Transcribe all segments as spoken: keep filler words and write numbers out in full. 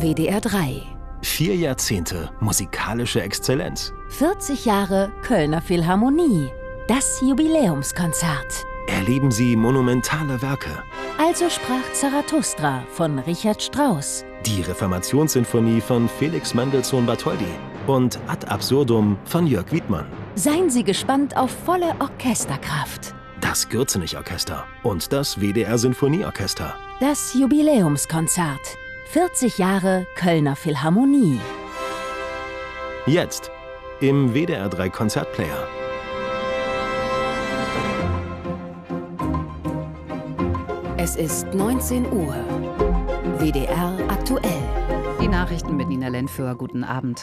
W D R drei. Vier Jahrzehnte musikalische Exzellenz. vierzig Jahre Kölner Philharmonie. Das Jubiläumskonzert. Erleben Sie monumentale Werke. Also sprach Zarathustra von Richard Strauss. Die Reformationssinfonie von Felix Mendelssohn Bartholdy und Ad Absurdum von Jörg Wiedmann. Seien Sie gespannt auf volle Orchesterkraft. Das Gürzenich-Orchester und das W D R Sinfonieorchester. Das Jubiläumskonzert. vierzig Jahre Kölner Philharmonie. Jetzt im W D R drei Konzertplayer. Es ist neunzehn Uhr. W D R aktuell. Die Nachrichten mit Nina Lenführ. Guten Abend.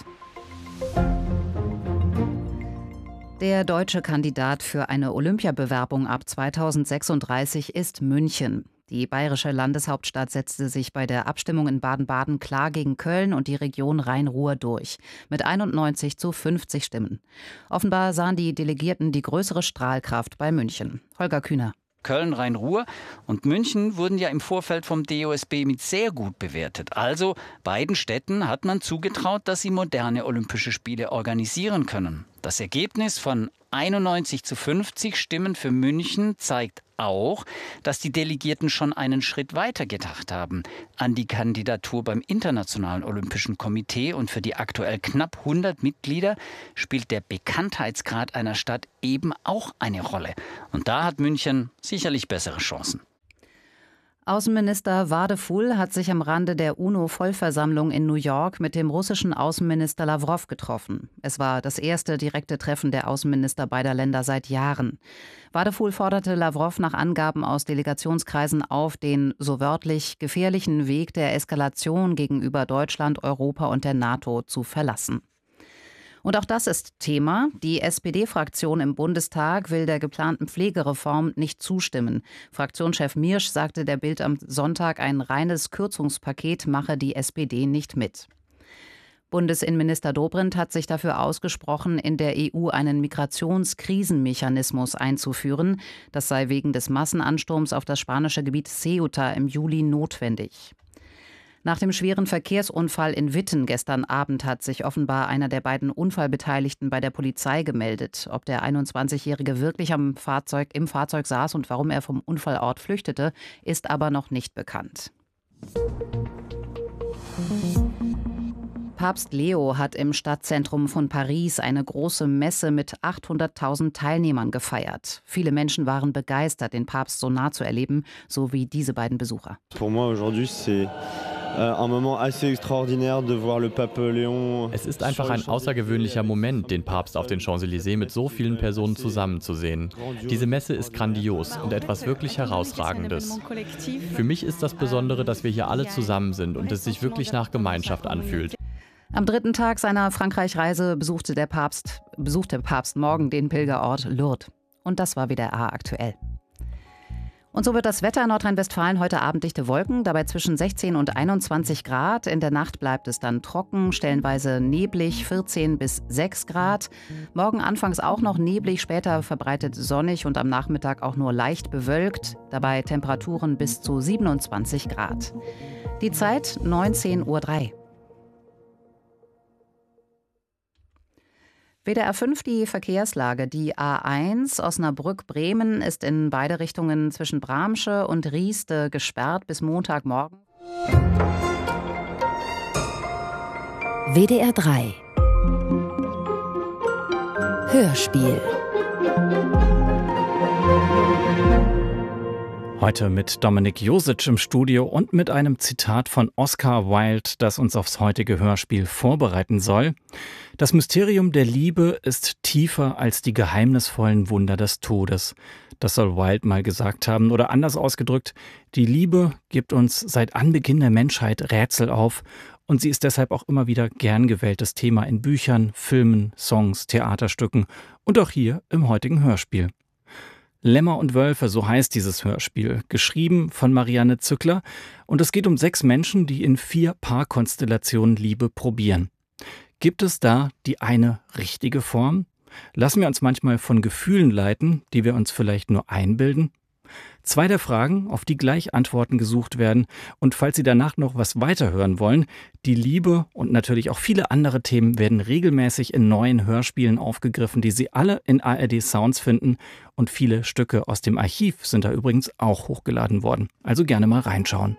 Der deutsche Kandidat für eine Olympiabewerbung ab zweitausendsechsunddreißig ist München. Die bayerische Landeshauptstadt setzte sich bei der Abstimmung in Baden-Baden klar gegen Köln und die Region Rhein-Ruhr durch. Mit einundneunzig zu fünfzig Stimmen. Offenbar sahen die Delegierten die größere Strahlkraft bei München. Holger Kühner. Köln, Rhein-Ruhr und München wurden ja im Vorfeld vom D O S B mit sehr gut bewertet. Also beiden Städten hat man zugetraut, dass sie moderne Olympische Spiele organisieren können. Das Ergebnis von einundneunzig zu fünfzig Stimmen für München zeigt auch, dass die Delegierten schon einen Schritt weiter gedacht haben an die Kandidatur beim Internationalen Olympischen Komitee. Und für die aktuell knapp hundert Mitglieder spielt der Bekanntheitsgrad einer Stadt eben auch eine Rolle. Und da hat München sicherlich bessere Chancen. Außenminister Wadefuhl hat sich am Rande der UNO-Vollversammlung in New York mit dem russischen Außenminister Lawrow getroffen. Es war das erste direkte Treffen der Außenminister beider Länder seit Jahren. Wadefuhl forderte Lawrow nach Angaben aus Delegationskreisen auf, den, so wörtlich, gefährlichen Weg der Eskalation gegenüber Deutschland, Europa und der NATO zu verlassen. Und auch das ist Thema. Die S P D-Fraktion im Bundestag will der geplanten Pflegereform nicht zustimmen. Fraktionschef Miersch sagte der Bild am Sonntag, ein reines Kürzungspaket mache die S P D nicht mit. Bundesinnenminister Dobrindt hat sich dafür ausgesprochen, in der E U einen Migrationskrisenmechanismus einzuführen. Das sei wegen des Massenansturms auf das spanische Gebiet Ceuta im Juli notwendig. Nach dem schweren Verkehrsunfall in Witten gestern Abend hat sich offenbar einer der beiden Unfallbeteiligten bei der Polizei gemeldet. Ob der einundzwanzigjährige wirklich am Fahrzeug, im Fahrzeug saß und warum er vom Unfallort flüchtete, ist aber noch nicht bekannt. Papst Leo hat im Stadtzentrum von Paris eine große Messe mit achthunderttausend Teilnehmern gefeiert. Viele Menschen waren begeistert, den Papst so nah zu erleben, so wie diese beiden Besucher. Pour moi aujourd'hui c'est un moment assez extraordinaire de voir le pape Léon. Es ist einfach ein außergewöhnlicher Moment, den Papst auf den Champs-Élysées mit so vielen Personen zusammenzusehen. Diese Messe ist grandios und etwas wirklich Herausragendes. Für mich ist das Besondere, dass wir hier alle zusammen sind und es sich wirklich nach Gemeinschaft anfühlt. Am dritten Tag seiner Frankreich-Reise besuchte der Papst, besucht der Papst morgen den Pilgerort Lourdes. Und das war W D R aktuell. Und so wird das Wetter in Nordrhein-Westfalen heute Abend dichte Wolken, dabei zwischen sechzehn und einundzwanzig Grad. In der Nacht bleibt es dann trocken, stellenweise neblig, vierzehn bis sechs Grad. Morgen anfangs auch noch neblig, später verbreitet sonnig und am Nachmittag auch nur leicht bewölkt. Dabei Temperaturen bis zu siebenundzwanzig Grad. Die Zeit neunzehn Uhr drei. W D R fünf die Verkehrslage. Die A eins Osnabrück-Bremen ist in beide Richtungen zwischen Bramsche und Rieste gesperrt bis Montagmorgen. W D R drei Hörspiel. Heute mit Dominik Josic im Studio und mit einem Zitat von Oscar Wilde, das uns aufs heutige Hörspiel vorbereiten soll. Das Mysterium der Liebe ist tiefer als die geheimnisvollen Wunder des Todes. Das soll Wilde mal gesagt haben. Oder anders ausgedrückt, die Liebe gibt uns seit Anbeginn der Menschheit Rätsel auf und sie ist deshalb auch immer wieder gern gewähltes Thema in Büchern, Filmen, Songs, Theaterstücken und auch hier im heutigen Hörspiel. Lämmer und Wölfe, so heißt dieses Hörspiel, geschrieben von Marianne Zückler. Und es geht um sechs Menschen, die in vier Paarkonstellationen Liebe probieren. Gibt es da die eine richtige Form? Lassen wir uns manchmal von Gefühlen leiten, die wir uns vielleicht nur einbilden? Zwei der Fragen, auf die gleich Antworten gesucht werden. Und falls Sie danach noch was weiterhören wollen, die Liebe und natürlich auch viele andere Themen werden regelmäßig in neuen Hörspielen aufgegriffen, die Sie alle in A R D Sounds finden. Und viele Stücke aus dem Archiv sind da übrigens auch hochgeladen worden. Also gerne mal reinschauen.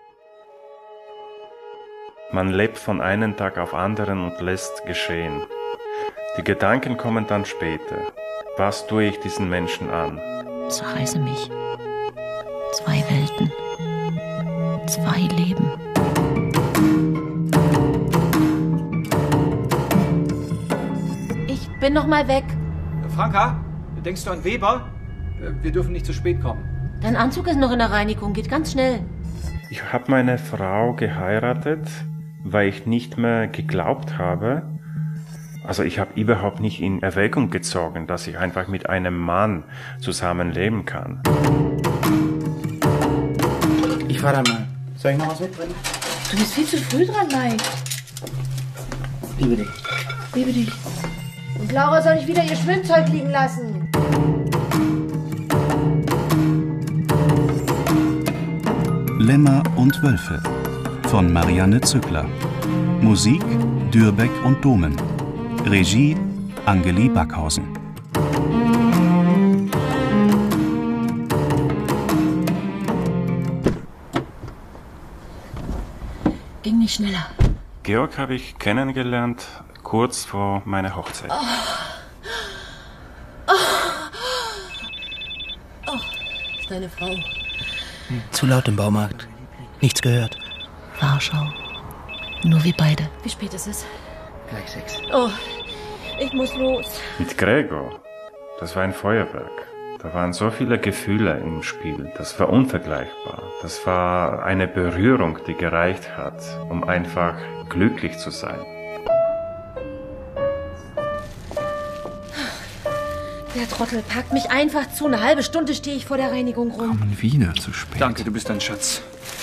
Man lebt von einem Tag auf anderen und lässt geschehen. Die Gedanken kommen dann später. Was tue ich diesen Menschen an? Zerreiße mich. Zwei Welten. Zwei Leben. Ich bin noch mal weg. Franka, denkst du an Weber? Wir dürfen nicht zu spät kommen. Dein Anzug ist noch in der Reinigung, geht ganz schnell. Ich habe meine Frau geheiratet, weil ich nicht mehr geglaubt habe. Also ich habe überhaupt nicht in Erwägung gezogen, dass ich einfach mit einem Mann zusammenleben kann. Ich fahr dann mal. Soll ich noch was mitbringen? Du bist viel zu früh dran, Mike. Liebe dich. Liebe dich. Und Laura soll nicht wieder ihr Schwimmzeug liegen lassen. Lämmer und Wölfe von Marianne Zückler. Musik Dürbeck und Domen. Regie Angeli Backhausen. Ging nicht schneller. Georg habe ich kennengelernt kurz vor meiner Hochzeit. Oh. Oh. Oh. Ist deine Frau. Hm, zu laut im Baumarkt. Nichts gehört. Warschau. Nur wir beide. Wie spät ist es? Gleich sechs. Oh, ich muss los. Mit Gregor, das war ein Feuerwerk. Da waren so viele Gefühle im Spiel. Das war unvergleichbar. Das war eine Berührung, die gereicht hat, um einfach glücklich zu sein. Der Trottel packt mich einfach zu. Eine halbe Stunde stehe ich vor der Reinigung rum. Kommen wieder zu spät. Danke, du bist ein Schatz.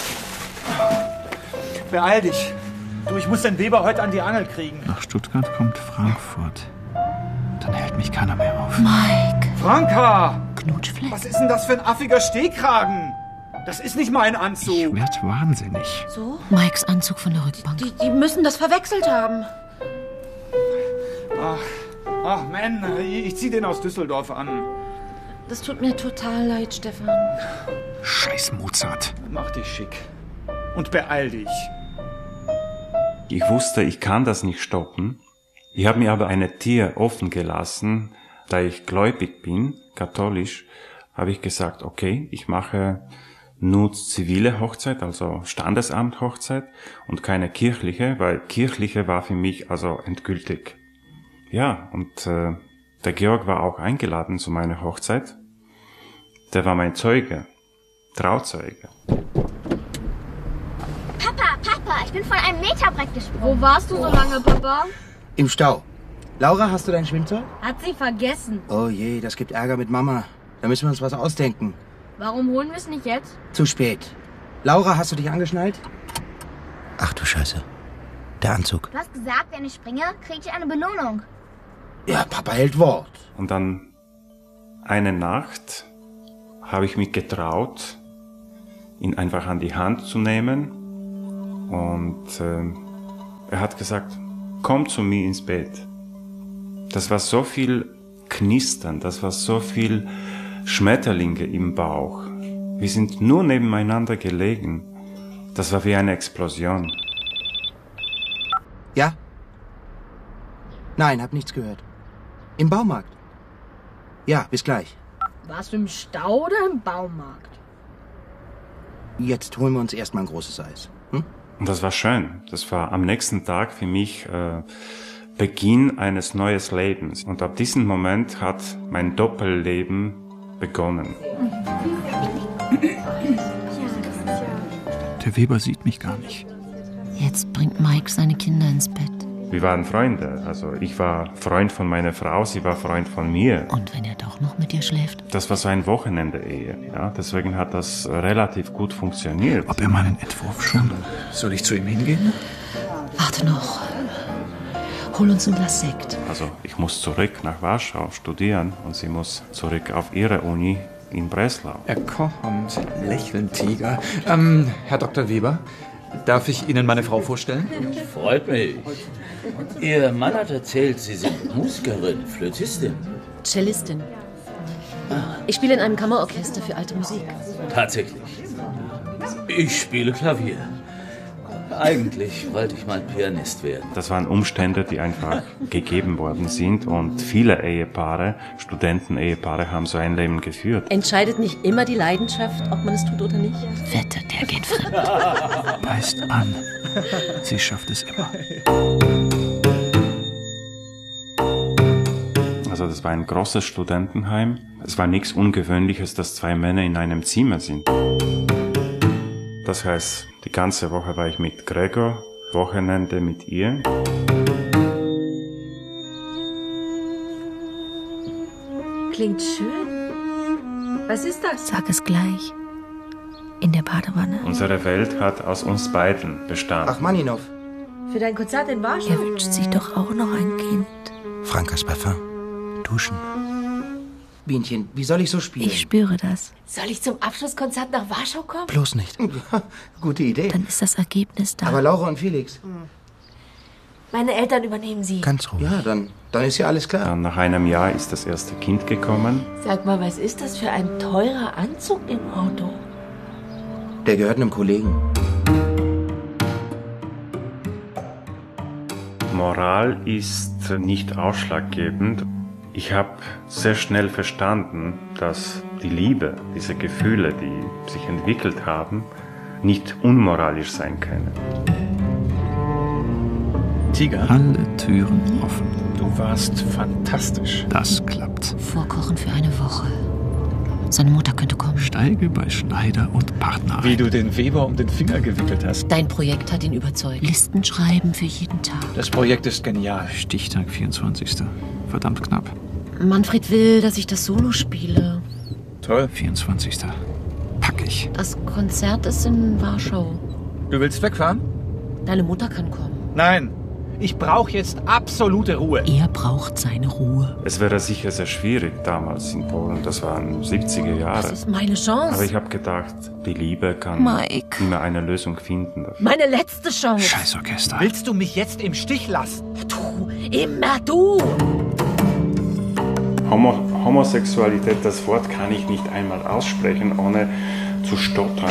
Beeil dich. Du, ich muss den Weber heute an die Angel kriegen. Nach Stuttgart kommt Frankfurt. Dann hält mich keiner mehr auf. Mike. Franka! Knutschfleck. Was ist denn das für ein affiger Stehkragen? Das ist nicht mein Anzug. Ich werd wahnsinnig. So? Mikes Anzug von der Rückbank. Die, die müssen das verwechselt haben. Ach, ach Mann, ich zieh den aus Düsseldorf an. Das tut mir total leid, Stefan. Scheiß Mozart. Mach dich schick. Und beeil dich. Ich wusste, ich kann das nicht stoppen. Ich habe mir aber eine Tür offen gelassen. Da ich gläubig bin, katholisch, habe ich gesagt, okay, ich mache nur zivile Hochzeit, also Standesamt-Hochzeit und keine kirchliche, weil kirchliche war für mich also endgültig. Ja, und äh, der Georg war auch eingeladen zu meiner Hochzeit. Der war mein Zeuge, Trauzeuge. Papa, Papa, ich bin von einem Meterbrett gesprungen. Wo warst du so lange, Papa? Im Stau. Laura, hast du dein Schwimmzeug? Hat sie vergessen. Oh je, das gibt Ärger mit Mama. Da müssen wir uns was ausdenken. Warum holen wir es nicht jetzt? Zu spät. Laura, hast du dich angeschnallt? Ach du Scheiße. Der Anzug. Du hast gesagt, wenn ich springe, krieg ich eine Belohnung. Ja, Papa hält Wort. Und dann eine Nacht habe ich mich getraut, ihn einfach an die Hand zu nehmen. Und äh, er hat gesagt, komm zu mir ins Bett. Das war so viel Knistern, das war so viel Schmetterlinge im Bauch. Wir sind nur nebeneinander gelegen. Das war wie eine Explosion. Ja? Nein, hab nichts gehört. Im Baumarkt? Ja, bis gleich. Warst du im Stau oder im Baumarkt? Jetzt holen wir uns erstmal ein großes Eis. Hm? Und das war schön. Das war am nächsten Tag für mich äh, Beginn eines neuen Lebens. Und ab diesem Moment hat mein Doppelleben begonnen. Der Weber sieht mich gar nicht. Jetzt bringt Mike seine Kinder ins Bett. Wir waren Freunde. Also ich war Freund von meiner Frau, sie war Freund von mir. Und wenn er doch noch mit dir schläft? Das war so ein Wochenende-Ehe. Ja, deswegen hat das relativ gut funktioniert. Ob er meinen Entwurf schon? Soll ich zu ihm hingehen? Warte noch. Hol uns ein Glas Sekt. Also ich muss zurück nach Warschau studieren und sie muss zurück auf ihre Uni in Breslau. Er kommt, lächeln, Tiger. Ähm, Herr Doktor Weber, darf ich Ihnen meine Frau vorstellen? Freut mich. Ihr Mann hat erzählt, Sie sind Musikerin, Flötistin. Cellistin. Ich spiele in einem Kammerorchester für alte Musik. Tatsächlich. Ich spiele Klavier. Eigentlich wollte ich mal Pianist werden. Das waren Umstände, die einfach gegeben worden sind und viele Ehepaare, Studenten-Ehepaare haben so ein Leben geführt. Entscheidet nicht immer die Leidenschaft, ob man es tut oder nicht? Wette, der geht fremd. Beißt an. Sie schafft es immer. Also das war ein großes Studentenheim. Es war nichts Ungewöhnliches, dass zwei Männer in einem Zimmer sind. Das heißt, die ganze Woche war ich mit Gregor, Wochenende mit ihr. Klingt schön. Was ist das? Sag es gleich. In der Badewanne. Unsere Welt hat aus uns beiden bestanden. Rachmaninow. Für dein Konzert in Warschau? Er wünscht sich doch auch noch ein Kind. Frankas Parfum. Duschen. Bienchen, wie soll ich so spielen? Ich spüre das. Soll ich zum Abschlusskonzert nach Warschau kommen? Bloß nicht. Gute Idee. Dann ist das Ergebnis da. Aber Laura und Felix? Meine Eltern übernehmen sie. Ganz ruhig. Ja, dann, dann ist ja alles klar. Dann nach einem Jahr ist das erste Kind gekommen. Sag mal, was ist das für ein teurer Anzug im Auto? Der gehört einem Kollegen. Moral ist nicht ausschlaggebend. Ich habe sehr schnell verstanden, dass die Liebe, diese Gefühle, die sich entwickelt haben, nicht unmoralisch sein können. Tiger. Alle Türen offen. Du warst fantastisch. Das klappt. Vorkochen für eine Woche. Seine Mutter könnte kommen. Steige bei Schneider und Partner ein. Wie du den Weber um den Finger gewickelt hast. Dein Projekt hat ihn überzeugt. Listen schreiben für jeden Tag. Das Projekt ist genial. Stichtag vierundzwanzigster Verdammt knapp. Manfred will, dass ich das Solo spiele. Toll. vierundzwanzigster Pack ich. Das Konzert ist in Warschau. Du willst wegfahren? Deine Mutter kann kommen. Nein. Ich brauche jetzt absolute Ruhe. Er braucht seine Ruhe. Es wäre sicher sehr schwierig damals in Polen. Das waren siebziger Jahre. Das ist meine Chance. Aber ich habe gedacht, die Liebe kann Mike. immer eine Lösung finden. Meine letzte Chance. Scheiß Orchester. Willst du mich jetzt im Stich lassen? Du, immer du. Homo Homosexualität, das Wort kann ich nicht einmal aussprechen, ohne zu stottern.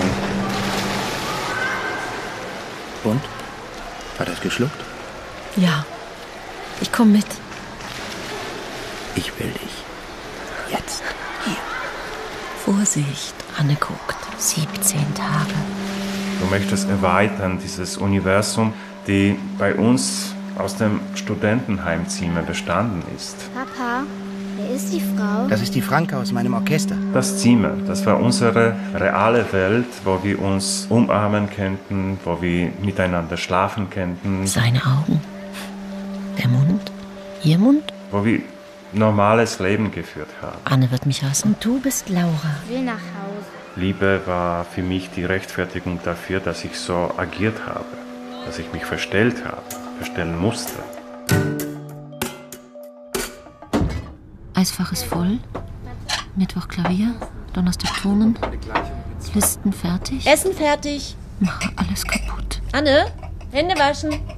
Und? Hat er es geschluckt? Ja, ich komme mit. Ich will dich. Jetzt. Hier. Vorsicht, Anne guckt. siebzehn Tage. Du möchtest erweitern, dieses Universum, die bei uns aus dem Studentenheimzimmer bestanden ist. Papa, wer ist die Frau? Das ist die Franka aus meinem Orchester. Das Zimmer, das war unsere reale Welt, wo wir uns umarmen könnten, wo wir miteinander schlafen könnten. Seine Augen. Der Mund? Ihr Mund? Wo wir normales Leben geführt haben. Anne wird mich hassen. Und du bist Laura. Ich will nach Hause. Liebe war für mich die Rechtfertigung dafür, dass ich so agiert habe, dass ich mich verstellt habe, verstellen musste. Eisfach ist voll. Mittwoch Klavier, Donnerstag Turnen. Listen fertig. Essen fertig. Mache alles kaputt. Anne, Hände waschen.